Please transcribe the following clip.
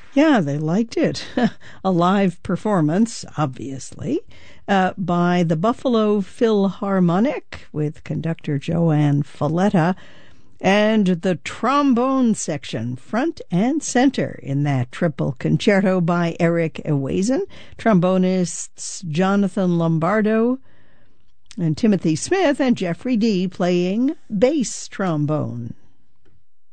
Yeah, they liked it. A live performance, obviously, by the Buffalo Philharmonic with conductor Joanne Falletta and the trombone section front and center in that triple concerto by Eric Ewazen, trombonists Jonathan Lombardo and Timothy Smith, and Jeffrey Dee playing bass trombone.